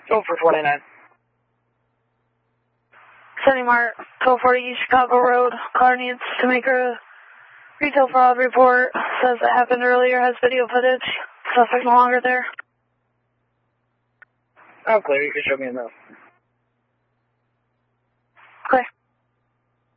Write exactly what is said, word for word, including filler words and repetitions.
Go for twenty-nine. Sunny Mart, twelve forty East Chicago Road. Car needs to make a retail fraud report. Says it happened earlier, has video footage. Suspect no longer there. Oh, clear. You can show me a note.